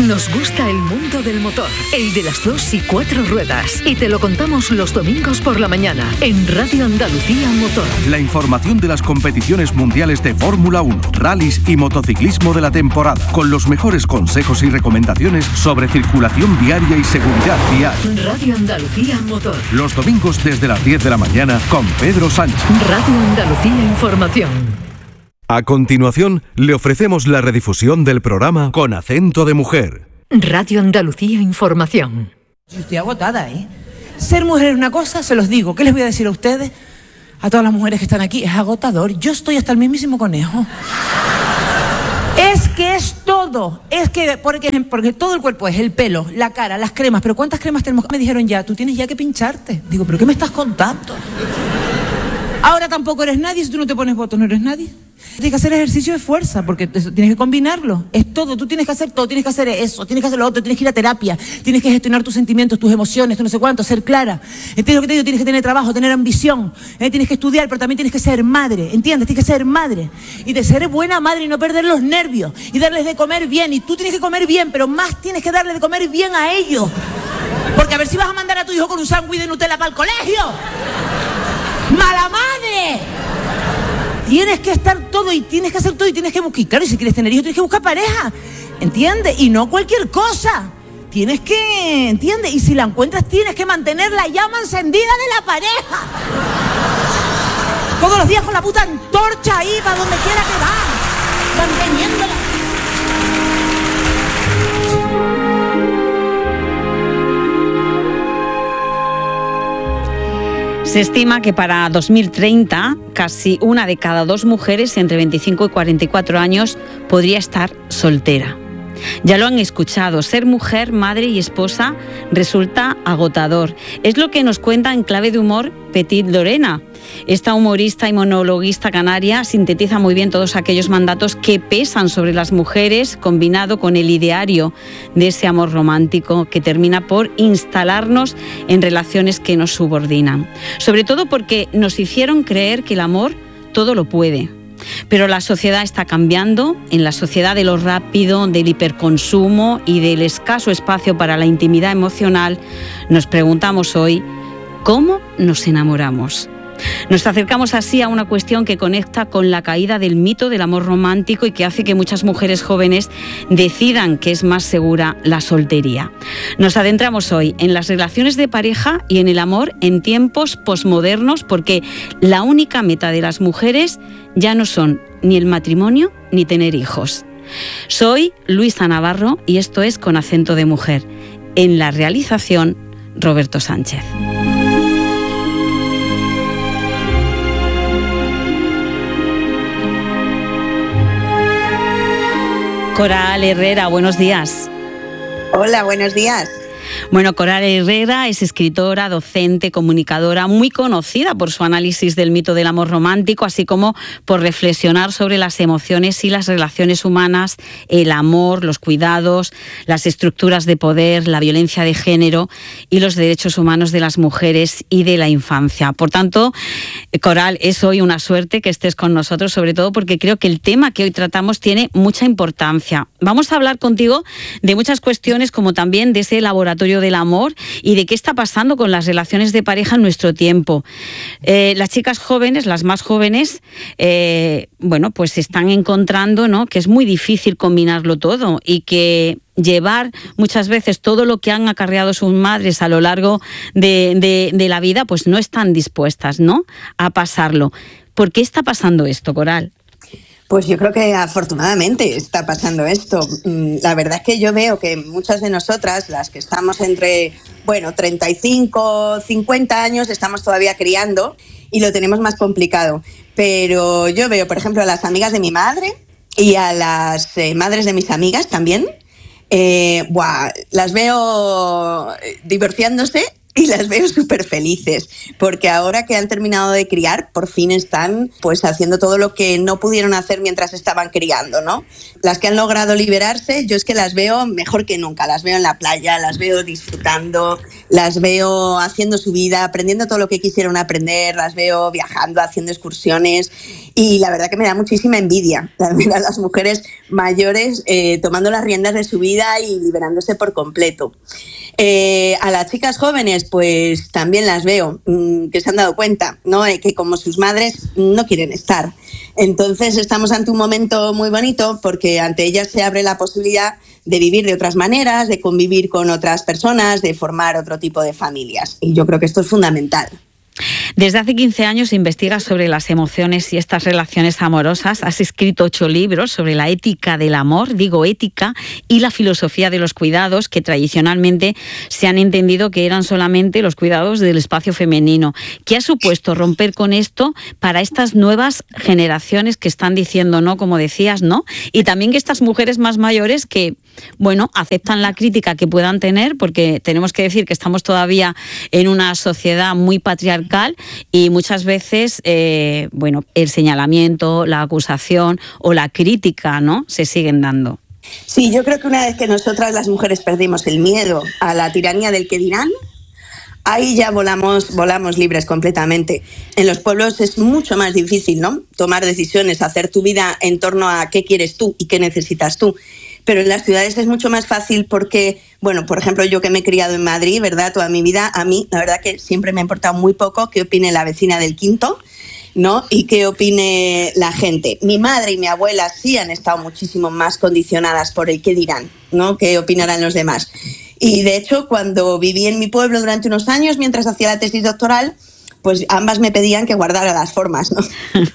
Nos gusta el mundo del motor, el de las 2 y 4 ruedas. Y te lo contamos los domingos por la mañana en Radio Andalucía Motor. La información de las competiciones mundiales de Fórmula 1, rallies y motociclismo de la temporada, con los mejores consejos y recomendaciones sobre circulación viaria y seguridad vial. Radio Andalucía Motor. Los domingos desde las 10 de la mañana con Pedro Sánchez. Radio Andalucía Información. A continuación, le ofrecemos la redifusión del programa Con acento de mujer. Radio Andalucía Información. Yo estoy agotada, ¿eh? Ser mujer es una cosa, se los digo. ¿Qué les voy a decir a ustedes? A todas las mujeres que están aquí, es agotador. Yo estoy hasta el mismísimo conejo. Es que es todo. Es que, porque todo el cuerpo es el pelo, la cara, las cremas. ¿Pero cuántas cremas tenemos? Me dijeron ya, tú tienes ya que pincharte. Digo, ¿pero qué me estás contando? Ahora tampoco eres nadie, si tú no te pones votos no eres nadie. Tienes que hacer ejercicio de fuerza, porque tienes que combinarlo. Es todo, tú tienes que hacer todo, tienes que hacer eso, tienes que hacer lo otro, tienes que ir a terapia, tienes que gestionar tus sentimientos, tus emociones, no sé cuánto, ser clara. ¿Entiendes lo que te digo? Tienes que tener trabajo, tener ambición, tienes que estudiar, pero también tienes que ser madre, ¿entiendes? Tienes que ser madre. Y de ser buena madre y no perder los nervios, y darles de comer bien, y tú tienes que comer bien, pero más tienes que darles de comer bien a ellos. Porque a ver si vas a mandar a tu hijo con un sándwich de Nutella para el colegio. ¡Mala madre! Tienes que estar todo y tienes que hacer todo y tienes que buscar. Claro, y si quieres tener hijos tienes que buscar pareja. ¿Entiendes? Y no cualquier cosa. Tienes que, ¿entiendes? Y si la encuentras tienes que mantener la llama encendida de la pareja. Todos los días con la puta antorcha ahí para donde quiera que va. Manteniéndola. Se estima que para 2030 casi 1 de cada 2 mujeres entre 25 y 44 años podría estar soltera. Ya lo han escuchado, ser mujer, madre y esposa resulta agotador. Es lo que nos cuenta en clave de humor Petit Lorena. Esta humorista y monologuista canaria sintetiza muy bien todos aquellos mandatos que pesan sobre las mujeres, combinado con el ideario de ese amor romántico que termina por instalarnos en relaciones que nos subordinan. Sobre todo porque nos hicieron creer que el amor todo lo puede. Pero la sociedad está cambiando, en la sociedad de lo rápido, del hiperconsumo y del escaso espacio para la intimidad emocional. Nos preguntamos hoy, ¿cómo nos enamoramos? Nos acercamos así a una cuestión que conecta con la caída del mito del amor romántico y que hace que muchas mujeres jóvenes decidan que es más segura la soltería. Nos adentramos hoy en las relaciones de pareja y en el amor en tiempos posmodernos, porque la única meta de las mujeres ya no son ni el matrimonio ni tener hijos. Soy Luisa Navarro y esto es Con acento de mujer. En la realización, Roberto Sánchez. Coral Herrera, buenos días. Hola, buenos días. Bueno, Coral Herrera es escritora, docente, comunicadora, muy conocida por su análisis del mito del amor romántico, así como por reflexionar sobre las emociones y las relaciones humanas, el amor, los cuidados, las estructuras de poder, la violencia de género y los derechos humanos de las mujeres y de la infancia. Por tanto, Coral, es hoy una suerte que estés con nosotros, sobre todo porque creo que el tema que hoy tratamos tiene mucha importancia. Vamos a hablar contigo de muchas cuestiones, como también de ese laboratorio del amor y de qué está pasando con las relaciones de pareja en nuestro tiempo. Las chicas jóvenes, las más jóvenes, pues se están encontrando, ¿no?, que es muy difícil combinarlo todo y que llevar muchas veces todo lo que han acarreado sus madres a lo largo de la vida, pues no están dispuestas, ¿no?, a pasarlo. ¿Por qué está pasando esto, Coral? Pues yo creo que afortunadamente está pasando esto. La verdad es que yo veo que muchas de nosotras, las que estamos entre 35, 50 años, estamos todavía criando y lo tenemos más complicado. Pero yo veo, por ejemplo, a las amigas de mi madre y a las madres de mis amigas también. Las veo divorciándose y las veo súper felices, porque ahora que han terminado de criar, por fin están pues haciendo todo lo que no pudieron hacer mientras estaban criando, ¿no? Las que han logrado liberarse, yo es que las veo mejor que nunca, las veo en la playa, las veo disfrutando, las veo haciendo su vida, aprendiendo todo lo que quisieron aprender, las veo viajando, haciendo excursiones, y la verdad que me da muchísima envidia ver a las mujeres mayores tomando las riendas de su vida y liberándose por completo. A las chicas jóvenes pues también las veo que se han dado cuenta, ¿no?, que como sus madres no quieren estar. Entonces estamos ante un momento muy bonito porque ante ellas se abre la posibilidad de vivir de otras maneras, de convivir con otras personas, de formar otro tipo de familias. Y yo creo que esto es fundamental. Desde hace 15 años investigas sobre las emociones y estas relaciones amorosas. Has escrito 8 libros sobre la ética del amor, digo ética, y la filosofía de los cuidados, que tradicionalmente se han entendido que eran solamente los cuidados del espacio femenino. ¿Qué ha supuesto romper con esto para estas nuevas generaciones que están diciendo no, como decías, no? Y también que estas mujeres más mayores que, bueno, aceptan la crítica que puedan tener, porque tenemos que decir que estamos todavía en una sociedad muy patriarcal y muchas veces, bueno, el señalamiento, la acusación o la crítica, ¿no?, se siguen dando. Sí, yo creo que una vez que nosotras las mujeres perdimos el miedo a la tiranía del qué dirán, ahí ya volamos libres completamente. En los pueblos es mucho más difícil, ¿no?, tomar decisiones, hacer tu vida en torno a qué quieres tú y qué necesitas tú. Pero en las ciudades es mucho más fácil porque, bueno, por ejemplo, yo que me he criado en Madrid, ¿verdad?, toda mi vida, a mí la verdad que siempre me ha importado muy poco qué opine la vecina del quinto, ¿no?, y qué opine la gente. Mi madre y mi abuela sí han estado muchísimo más condicionadas por el qué dirán, ¿no?, qué opinarán los demás. Y de hecho, cuando viví en mi pueblo durante unos años, mientras hacía la tesis doctoral, pues ambas me pedían que guardara las formas, ¿no?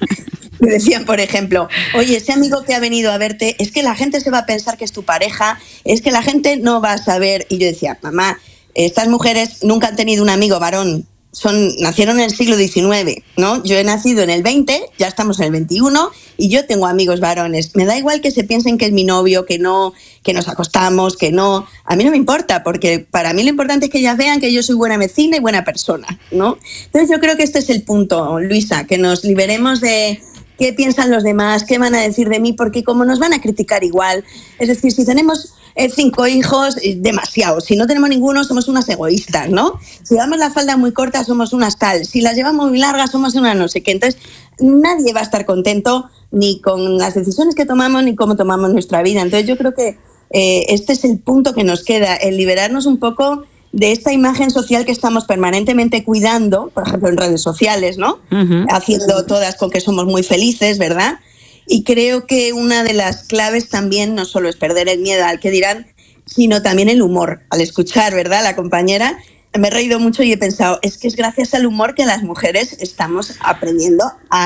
Me decían, por ejemplo, oye, ese amigo que ha venido a verte, es que la gente se va a pensar que es tu pareja, es que la gente no va a saber. Y yo decía, mamá, estas mujeres nunca han tenido un amigo varón, nacieron en el siglo XIX, ¿no? Yo he nacido en el 20, ya estamos en el 21 y yo tengo amigos varones. Me da igual que se piensen que es mi novio, que no, que nos acostamos, que no. A mí no me importa, porque para mí lo importante es que ellas vean que yo soy buena vecina y buena persona, ¿no? Entonces yo creo que este es el punto, Luisa, que nos liberemos de qué piensan los demás, qué van a decir de mí, porque como nos van a criticar igual, es decir, si tenemos 5 hijos, demasiado, si no tenemos ninguno somos unas egoístas, ¿no? Si llevamos la falda muy corta somos unas tal, si las llevamos muy largas somos unas no sé qué. Entonces nadie va a estar contento ni con las decisiones que tomamos ni cómo tomamos nuestra vida. Entonces yo creo que este es el punto que nos queda, el liberarnos un poco de esta imagen social que estamos permanentemente cuidando, por ejemplo en redes sociales, ¿no? Haciendo todas con que somos muy felices, ¿verdad? Y creo que una de las claves también no solo es perder el miedo al que dirán, sino también el humor. Al escuchar, ¿verdad?, la compañera, me he reído mucho y he pensado, es que es gracias al humor que las mujeres estamos aprendiendo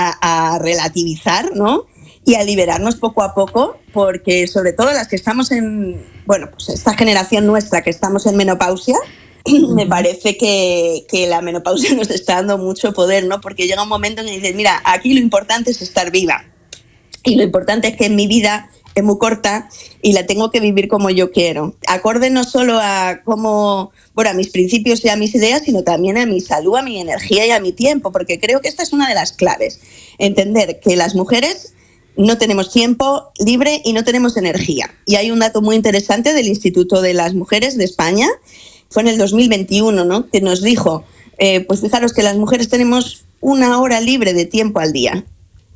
a relativizar, ¿no?, y a liberarnos poco a poco, porque sobre todo las que estamos en, bueno, pues esta generación nuestra que estamos en menopausia, me parece que la menopausia nos está dando mucho poder, ¿no? Porque llega un momento en que dices, mira, aquí lo importante es estar viva y lo importante es que mi vida es muy corta y la tengo que vivir como yo quiero, acorde no solo a cómo, bueno, a mis principios y a mis ideas, sino también a mi salud, a mi energía y a mi tiempo, porque creo que esta es una de las claves, entender que las mujeres no tenemos tiempo libre y no tenemos energía. Y hay un dato muy interesante del Instituto de las Mujeres de España, fue en el 2021, ¿no?, que nos dijo, pues fijaros que las mujeres tenemos 1 hora libre de tiempo al día.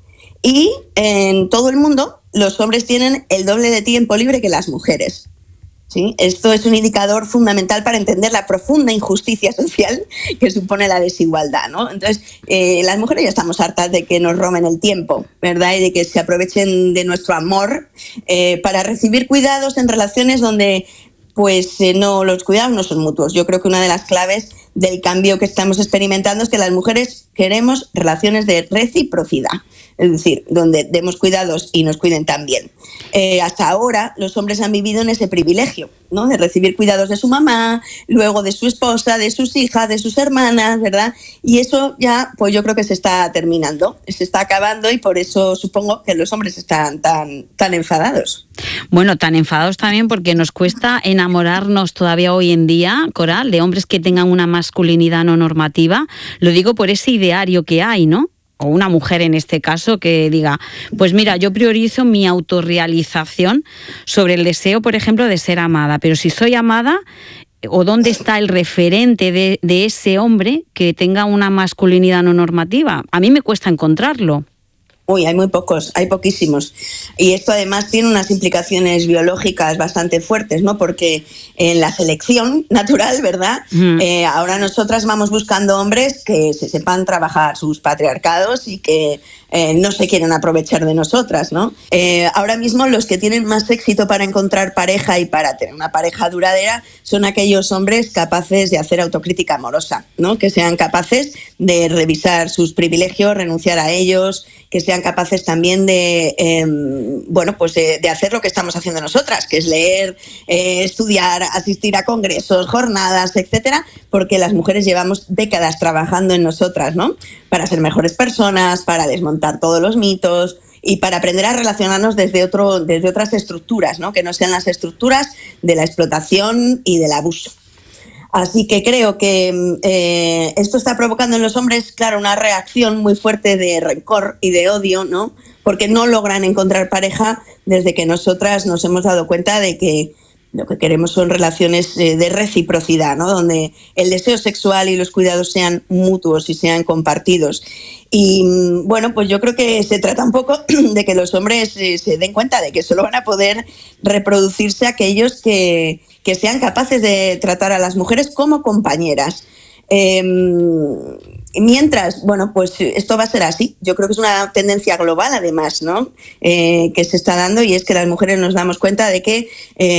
Y en todo el mundo los hombres tienen el doble de tiempo libre que las mujeres. ¿Sí? Esto es un indicador fundamental para entender la profunda injusticia social que supone la desigualdad, ¿no? Entonces, las mujeres ya estamos hartas de que nos roben el tiempo, ¿verdad? Y de que se aprovechen de nuestro amor para recibir cuidados en relaciones donde pues no, los cuidados no son mutuos. Yo creo que una de las claves del cambio que estamos experimentando es que las mujeres queremos relaciones de reciprocidad, es decir, donde demos cuidados y nos cuiden también. Hasta ahora los hombres han vivido en ese privilegio, ¿no?, de recibir cuidados de su mamá, luego de su esposa, de sus hijas, de sus hermanas, ¿verdad? Y eso ya, pues yo creo que se está terminando, se está acabando y por eso supongo que los hombres están tan enfadados. Bueno, tan enfadados también porque nos cuesta enamorarnos todavía hoy en día, Coral, de hombres que tengan una masculinidad no normativa. Lo digo por ese ideario que hay, ¿no? O una mujer en este caso que diga, pues mira, yo priorizo mi autorrealización sobre el deseo, por ejemplo, de ser amada, pero si soy amada, o dónde está el referente de ese hombre que tenga una masculinidad no normativa? A mí me cuesta encontrarlo. Uy, hay muy pocos, hay poquísimos. Y esto además tiene unas implicaciones biológicas bastante fuertes, ¿no? Porque en la selección natural, ¿verdad? Ahora nosotras vamos buscando hombres que se sepan trabajar sus patriarcados y que no se quieren aprovechar de nosotras, ¿no? Ahora mismo los que tienen más éxito para encontrar pareja y para tener una pareja duradera son aquellos hombres capaces de hacer autocrítica amorosa, ¿no? Que sean capaces de revisar sus privilegios, renunciar a ellos, que sean capaces también de hacer lo que estamos haciendo nosotras, que es leer, estudiar, asistir a congresos, jornadas, etcétera, porque las mujeres llevamos décadas trabajando en nosotras, ¿no? Para ser mejores personas, para desmontar todos los mitos y para aprender a relacionarnos desde otras estructuras, ¿no? Que no sean las estructuras de la explotación y del abuso. Así que creo que esto está provocando en los hombres, claro, una reacción muy fuerte de rencor y de odio, ¿no? Porque no logran encontrar pareja desde que nosotras nos hemos dado cuenta de que lo que queremos son relaciones de reciprocidad, ¿no? Donde el deseo sexual y los cuidados sean mutuos y sean compartidos. Y bueno, pues yo creo que se trata un poco de que los hombres se den cuenta de que solo van a poder reproducirse aquellos que sean capaces de tratar a las mujeres como compañeras. Mientras, bueno, pues esto va a ser así. Yo creo que es una tendencia global, además, ¿no? Que se está dando, y es que las mujeres nos damos cuenta de que,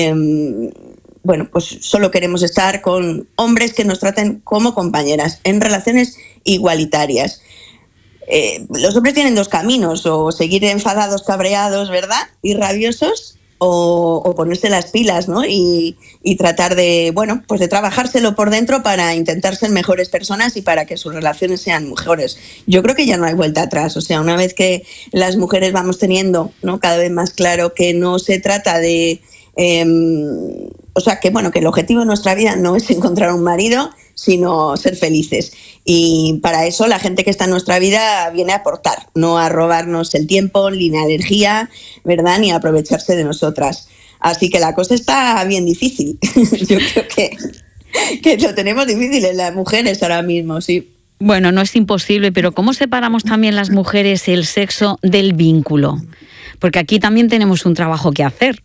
pues solo queremos estar con hombres que nos traten como compañeras, en relaciones igualitarias. Los hombres tienen dos caminos: o seguir enfadados, cabreados, ¿verdad?, y rabiosos, o ponerse las pilas, ¿no? Y tratar de trabajárselo por dentro para intentar ser mejores personas y para que sus relaciones sean mejores. Yo creo que ya no hay vuelta atrás. O sea, una vez que las mujeres vamos teniendo, ¿no?, cada vez más claro que no se trata de... que el objetivo de nuestra vida no es encontrar un marido, sino ser felices. Y para eso la gente que está en nuestra vida viene a aportar, no a robarnos el tiempo, ni la energía, ¿verdad?, ni a aprovecharse de nosotras. Así que la cosa está bien difícil. Yo creo que lo tenemos difícil en las mujeres ahora mismo, sí. Bueno, no es imposible, pero ¿cómo separamos también las mujeres el sexo del vínculo? Porque aquí también tenemos un trabajo que hacer.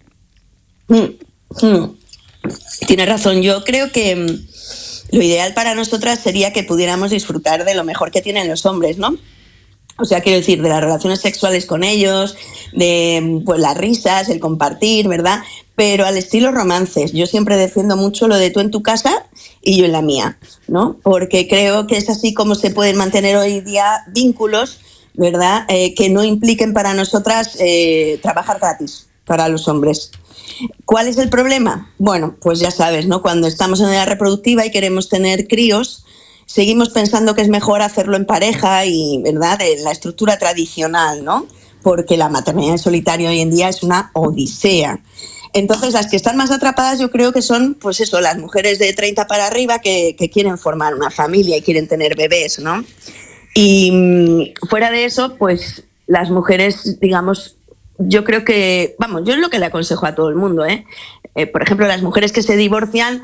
Tienes razón. Yo creo que lo ideal para nosotras sería que pudiéramos disfrutar de lo mejor que tienen los hombres, ¿no? O sea, quiero decir, de las relaciones sexuales con ellos, de las risas, el compartir, ¿verdad? Pero al estilo romances. Yo siempre defiendo mucho lo de tú en tu casa y yo en la mía, ¿no? Porque creo que es así como se pueden mantener hoy día vínculos, ¿verdad?, que no impliquen para nosotras trabajar gratis para los hombres. ¿Cuál es el problema? Bueno, pues ya sabes, ¿no? Cuando estamos en edad reproductiva y queremos tener críos, seguimos pensando que es mejor hacerlo en pareja y, ¿verdad?, en la estructura tradicional, ¿no? Porque la maternidad en solitario hoy en día es una odisea. Entonces, las que están más atrapadas yo creo que son, pues eso, las mujeres de 30 para arriba que quieren formar una familia y quieren tener bebés, ¿no? Y fuera de eso, pues las mujeres, digamos... Yo creo que, yo es lo que le aconsejo a todo el mundo, por ejemplo, las mujeres que se divorcian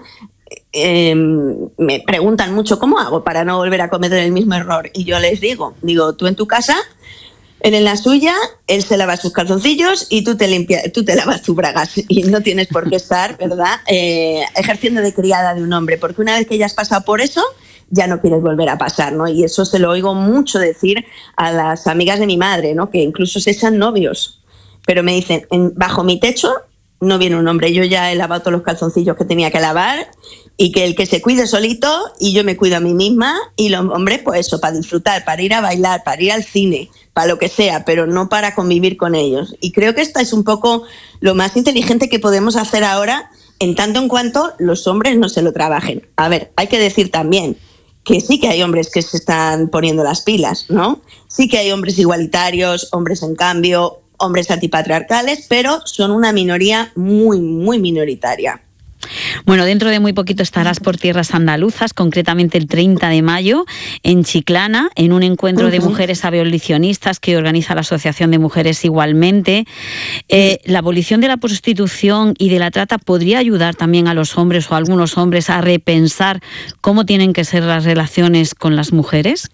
me preguntan mucho ¿cómo hago para no volver a cometer el mismo error? Y yo les digo, tú en tu casa, él en la suya, él se lava sus calzoncillos y tú te lavas tus bragas, y no tienes por qué estar, ¿verdad?, ejerciendo de criada de un hombre, porque una vez que ya has pasado por eso, ya no quieres volver a pasar, ¿no? Y eso se lo oigo mucho decir a las amigas de mi madre, ¿no?, que incluso se echan novios. Pero me dicen, bajo mi techo no viene un hombre, yo ya he lavado todos los calzoncillos que tenía que lavar, y que el que se cuide solito y yo me cuido a mí misma, y los hombres, pues eso, para disfrutar, para ir a bailar, para ir al cine, para lo que sea, pero no para convivir con ellos. Y creo que esta es un poco lo más inteligente que podemos hacer ahora, en tanto en cuanto los hombres no se lo trabajen. A ver, hay que decir también que sí que hay hombres que se están poniendo las pilas, ¿no? Sí que hay hombres igualitarios, hombres en cambio, hombres antipatriarcales, pero son una minoría muy, muy minoritaria. Bueno, dentro de muy poquito estarás por tierras andaluzas, concretamente el 30 de mayo, en Chiclana, en un encuentro de mujeres abolicionistas que organiza la Asociación de Mujeres Igualmente. ¿La abolición de la prostitución y de la trata podría ayudar también a los hombres o a algunos hombres a repensar cómo tienen que ser las relaciones con las mujeres?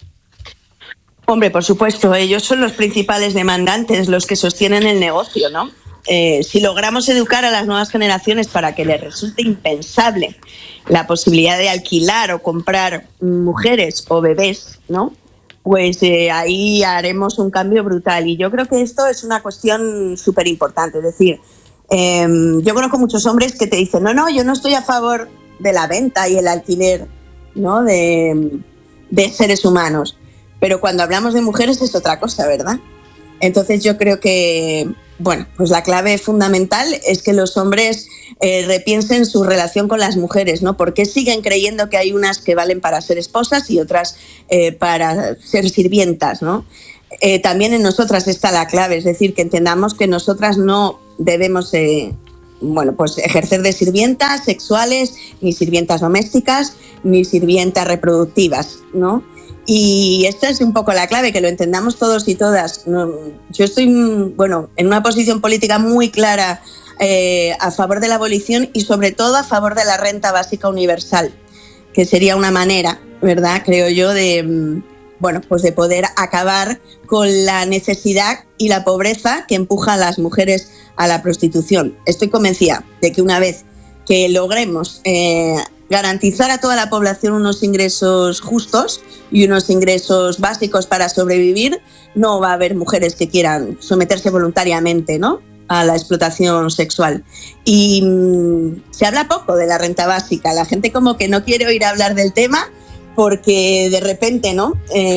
Hombre, por supuesto, ellos son los principales demandantes, los que sostienen el negocio, ¿no? Si logramos educar a las nuevas generaciones para que les resulte impensable la posibilidad de alquilar o comprar mujeres o bebés, ¿no? Pues ahí haremos un cambio brutal. Y yo creo que esto es una cuestión súper importante. Es decir, yo conozco muchos hombres que te dicen, no, yo no estoy a favor de la venta y el alquiler, ¿no? de seres humanos. Pero cuando hablamos de mujeres es otra cosa, ¿verdad? Entonces yo creo que, bueno, pues la clave fundamental es que los hombres repiensen su relación con las mujeres, ¿no? Porque siguen creyendo que hay unas que valen para ser esposas y otras para ser sirvientas, ¿no? También en nosotras está la clave, es decir, que entendamos que nosotras no debemos pues ejercer de sirvientas sexuales, ni sirvientas domésticas, ni sirvientas reproductivas, ¿no? Y esta es un poco la clave, que lo entendamos todos y todas. Yo estoy, en una posición política muy clara a favor de la abolición y sobre todo a favor de la renta básica universal, que sería una manera, ¿verdad?, creo yo, de poder acabar con la necesidad y la pobreza que empuja a las mujeres a la prostitución. Estoy convencida de que una vez que logremos garantizar a toda la población unos ingresos justos y unos ingresos básicos para sobrevivir, no va a haber mujeres que quieran someterse voluntariamente, ¿no?, a la explotación sexual. Y se habla poco de la renta básica. La gente como que no quiere oír hablar del tema porque de repente, ¿no?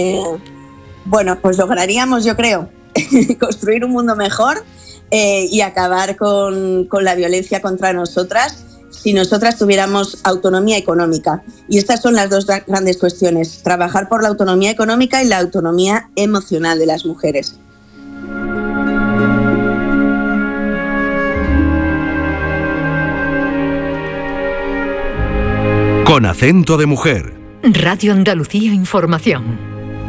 Pues lograríamos, yo creo, construir un mundo mejor y acabar con la violencia contra nosotras si nosotras tuviéramos autonomía económica. Y estas son las dos grandes cuestiones: trabajar por la autonomía económica y la autonomía emocional de las mujeres. Con acento de mujer. Radio Andalucía Información.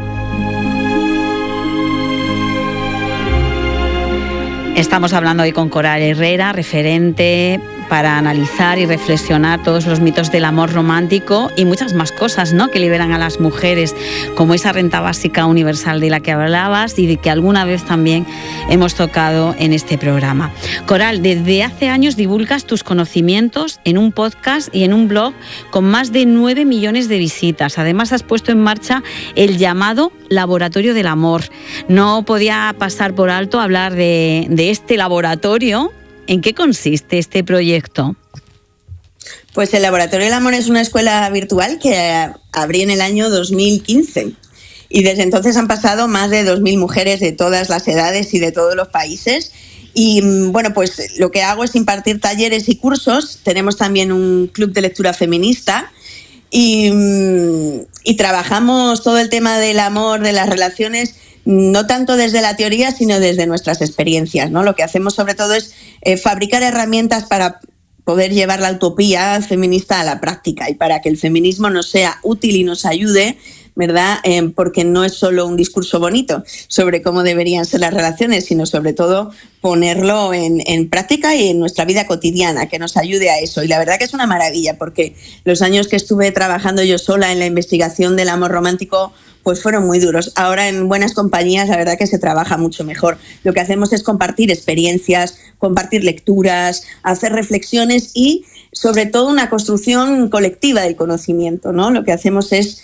Estamos hablando hoy con Coral Herrera, referente para analizar y reflexionar todos los mitos del amor romántico y muchas más cosas, ¿no?, que liberan a las mujeres, como esa renta básica universal de la que hablabas y de que alguna vez también hemos tocado en este programa. Coral, desde hace años divulgas tus conocimientos en un podcast y en un blog con más de 9 millones de visitas. Además, has puesto en marcha el llamado Laboratorio del Amor. No podía pasar por alto hablar de este laboratorio. ¿En qué consiste este proyecto? Pues el Laboratorio del Amor es una escuela virtual que abrí en el año 2015 y desde entonces han pasado más de 2.000 mujeres de todas las edades y de todos los países. Y pues lo que hago es impartir talleres y cursos. Tenemos también un club de lectura feminista y trabajamos todo el tema del amor, de las relaciones, no tanto desde la teoría, sino desde nuestras experiencias, ¿no? Lo que hacemos sobre todo es fabricar herramientas para poder llevar la utopía feminista a la práctica y para que el feminismo nos sea útil y nos ayude, ¿verdad? Porque no es solo un discurso bonito sobre cómo deberían ser las relaciones, sino sobre todo ponerlo en práctica y en nuestra vida cotidiana, que nos ayude a eso. Y la verdad que es una maravilla, porque los años que estuve trabajando yo sola en la investigación del amor romántico pues fueron muy duros. Ahora en buenas compañías la verdad que se trabaja mucho mejor. Lo que hacemos es compartir experiencias, compartir lecturas, hacer reflexiones y sobre todo una construcción colectiva del conocimiento, ¿no? Lo que hacemos es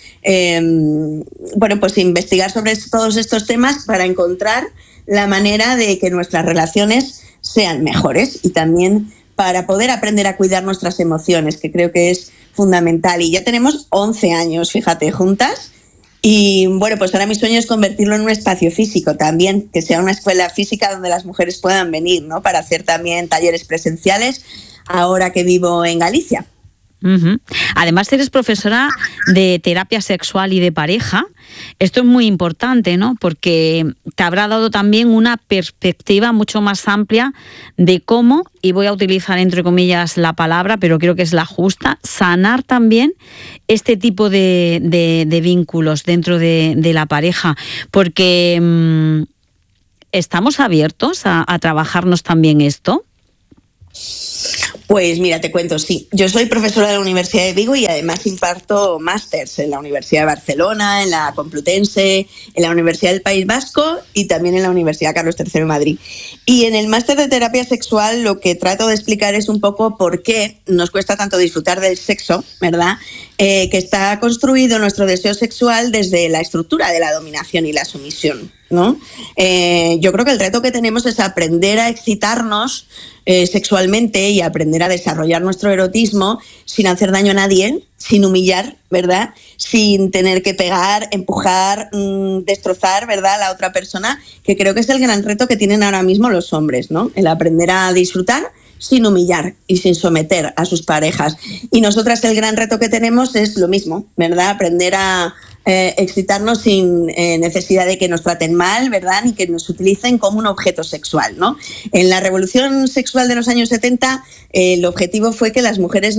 pues investigar sobre todos estos temas para encontrar la manera de que nuestras relaciones sean mejores y también para poder aprender a cuidar nuestras emociones, que creo que es fundamental. Y ya tenemos 11 años, fíjate, juntas. Y pues ahora mi sueño es convertirlo en un espacio físico también, que sea una escuela física donde las mujeres puedan venir, ¿no?, para hacer también talleres presenciales ahora que vivo en Galicia. Uh-huh. Además, eres profesora de terapia sexual y de pareja. Esto es muy importante, ¿no? Porque te habrá dado también una perspectiva mucho más amplia de cómo, y voy a utilizar entre comillas la palabra, pero creo que es la justa, sanar también este tipo de vínculos dentro de la pareja. Porque ¿estamos abiertos a trabajarnos también esto? Pues mira, te cuento, sí. Yo soy profesora de la Universidad de Vigo y además imparto másters en la Universidad de Barcelona, en la Complutense, en la Universidad del País Vasco y también en la Universidad Carlos III de Madrid. Y en el máster de terapia sexual lo que trato de explicar es un poco por qué nos cuesta tanto disfrutar del sexo, ¿verdad? Que está construido nuestro deseo sexual desde la estructura de la dominación y la sumisión, ¿no? Yo creo que el reto que tenemos es aprender a excitarnos sexualmente y aprender a desarrollar nuestro erotismo sin hacer daño a nadie, sin humillar, ¿verdad? Sin tener que pegar, empujar, destrozar, ¿verdad?, a la otra persona, que creo que es el gran reto que tienen ahora mismo los hombres, ¿no? El aprender a disfrutar sin humillar y sin someter a sus parejas. Y nosotras el gran reto que tenemos es lo mismo, ¿verdad? Aprender a excitarnos sin necesidad de que nos traten mal, ¿verdad? Ni que nos utilicen como un objeto sexual, ¿no? En la revolución sexual de los años 70, el objetivo fue que las mujeres